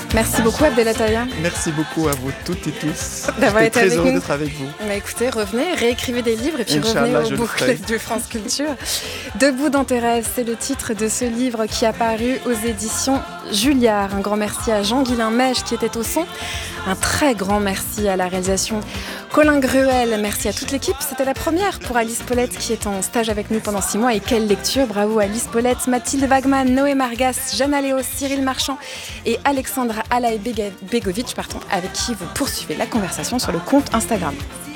Merci beaucoup Abdelataya. Merci beaucoup à vous toutes et tous. D'avoir été très avec heureux nous. d'être avec vous. Bah écoutez, revenez, réécrivez des livres et puis Inch'Allah, revenez au boucles de France Culture. Debout dans tes rêves, c'est le titre de ce livre qui a paru aux éditions Julliard. Un grand merci à Jean-Guilain Mèche qui était au son. Un très grand merci à la réalisation Colin Gruel. Merci à toute l'équipe. C'était la première pour Alice Paulette qui est en stage avec nous pendant 6 mois. Et quelle lecture! Bravo à Alice Paulette, Mathilde Wagman, Noé Margas, Jeanne Aléo, Cyril Marchand et Alexandra Alaï Begovic, avec qui vous poursuivez la conversation sur le compte Instagram.